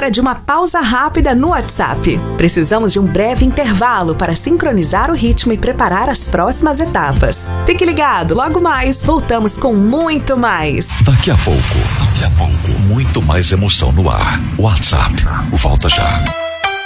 hora de uma pausa rápida no WhatsApp. Precisamos de um breve intervalo para sincronizar o ritmo e preparar as próximas etapas. Fique ligado, logo mais voltamos com muito mais. Daqui a pouco, muito mais emoção no ar. WhatsApp, volta já.